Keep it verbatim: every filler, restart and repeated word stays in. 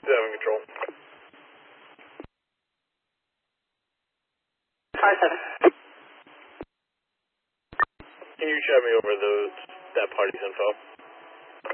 seven control. Five seven. Can you chat me over those that party's info?